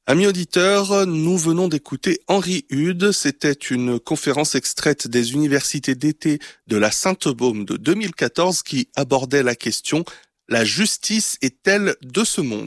Amis auditeurs, nous venons d'écouter Henri Hude. C'était une conférence extraite des universités d'été de la Sainte-Baume de 2014 qui abordait la question « La justice est-elle de ce monde ?»